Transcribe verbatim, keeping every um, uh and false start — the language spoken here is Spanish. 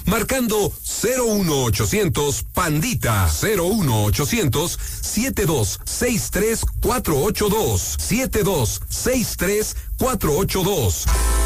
marcando cero uno ochocientos Pandita, cero uno ochocientos siete dos seis tres cuatro ocho dos, siete dos seis tres cuatro ocho dos.